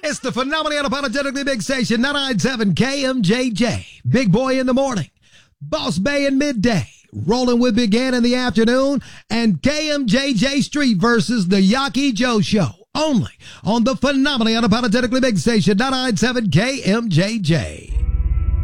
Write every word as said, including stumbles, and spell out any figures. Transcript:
It's the phenomenally unapologetically big station, ninety-nine point seven K M J J. Big Boy in the morning, Boss Bay in midday, Rolling with Big Ant in the afternoon, and K M J J Street versus the Yaki Joe Show. Only on the phenomenally unapologetically big station, ninety-nine point seven K M J J.